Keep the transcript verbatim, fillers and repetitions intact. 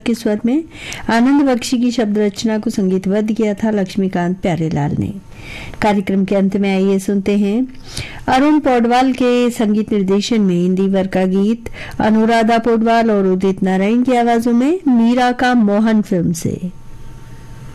के स्वर में आनंद बख्शी की शब्द रचना को संगीतबद्ध किया था लक्ष्मीकांत प्यारेलाल ने। कार्यक्रम के अंत में आइए सुनते हैं अरुण पौडवाल के संगीत निर्देशन में हिंदी वर्ग का गीत अनुराधा पौडवाल और उदित नारायण की आवाजों में मीरा का मोहन फिल्म से।